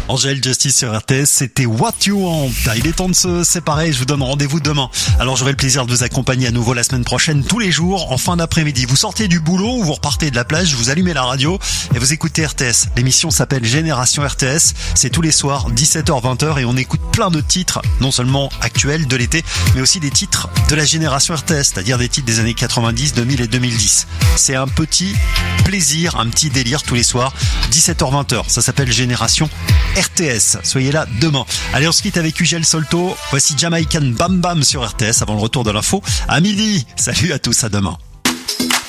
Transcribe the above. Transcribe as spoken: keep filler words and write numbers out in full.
Angèle Justice sur R T S, c'était What You Want. Il est temps de se séparer, je vous donne rendez-vous demain. Alors j'aurai le plaisir de vous accompagner à nouveau la semaine prochaine, tous les jours, en fin d'après-midi. Vous sortez du boulot ou vous repartez de la plage, vous allumez la radio et vous écoutez R T S. L'émission s'appelle Génération R T S, c'est tous les soirs, dix-sept heures vingt heures, et on écoute plein de titres, non seulement actuels de l'été, mais aussi des titres de la génération R T S, c'est-à-dire des titres des années quatre-vingt-dix, deux mille et deux mille dix. C'est un petit plaisir, un petit délire tous les soirs, dix-sept heures vingt heures. Ça s'appelle Génération R T S. Soyez là demain. Allez, on se quitte avec Ugel Solto. Voici Jamaican Bam Bam sur R T S avant le retour de l'info à midi. Salut à tous, à demain.